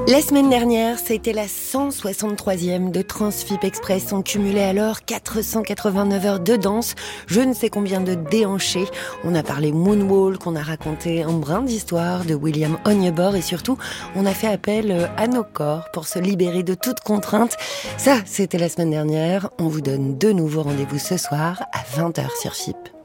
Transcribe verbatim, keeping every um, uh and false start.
La semaine dernière, c'était la cent soixante-troisième de Transfip Express. On cumulait alors quatre cent quatre-vingt-neuf heures de danse, je ne sais combien de déhanchés. On a parlé moonwalk, on a raconté un brin d'histoire de William Onyeabor et surtout, on a fait appel à nos corps pour se libérer de toute contrainte. Ça, c'était la semaine dernière. On vous donne de nouveau rendez-vous ce soir à vingt heures sur F I P.